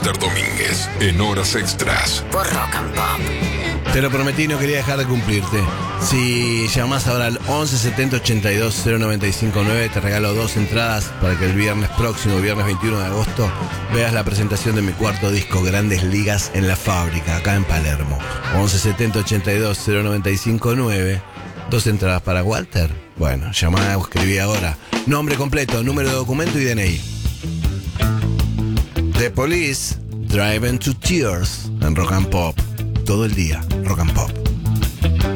Walter Domínguez en Horas Extras por Rock and Pop. Te lo prometí, no quería dejar de cumplirte. Si llamás ahora al 11 70 82 095 9, te regalo 2 entradas para que el viernes próximo, viernes 21 de agosto, veas la presentación de mi cuarto disco Grandes Ligas en la Fábrica, acá en Palermo. 11 70 82 095 9, 2 entradas para Walter. Bueno, llamá o escribí ahora. Nombre completo, número de documento y DNI. The Police, Driving to Tears en Rock and Pop. Todo el día, Rock and Pop.